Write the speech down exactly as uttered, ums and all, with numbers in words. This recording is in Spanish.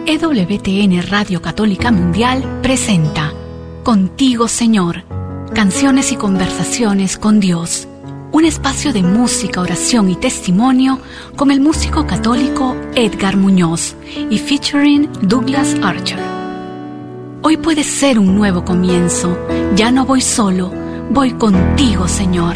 E W T N Radio Católica Mundial presenta Contigo, Señor, canciones y conversaciones con Dios. Un espacio de música, oración y testimonio con el músico católico Edgar Muñoz y featuring Douglas Archer. Hoy puede ser un nuevo comienzo. Ya no voy solo, voy contigo, Señor.